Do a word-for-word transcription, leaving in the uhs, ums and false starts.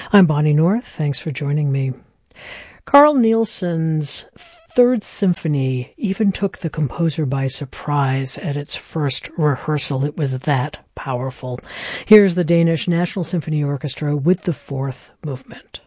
I'm Bonnie North. Thanks for joining me. Carl Nielsen's Third Symphony even took the composer by surprise at its first rehearsal. It was that powerful. Here's the Danish National Symphony Orchestra with the fourth movement.